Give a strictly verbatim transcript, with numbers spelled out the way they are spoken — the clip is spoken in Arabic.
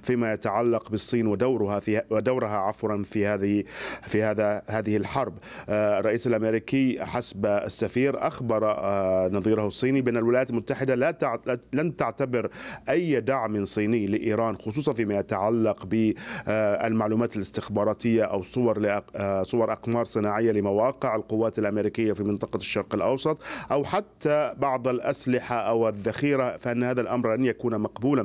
فيما يتعلق بالصين ودورها في ودورها عفوا في هذه في هذا هذه الحرب. الرئيس الأمريكي حسب السفير أخبر نظيره الصيني بأن الولايات المتحدة لا لن تعتبر أي دعم صيني لإيران، خصوصا فيما يتعلق بالمعلومات الاستخباراتية أو صور صور أقمار صناعية لمواقع القوات الأمريكية في منطقة الشرق الأوسط، أو حتى بعض الأسلحة أو الذخيرة، فإن هذا الأمر لن يكون مقبولا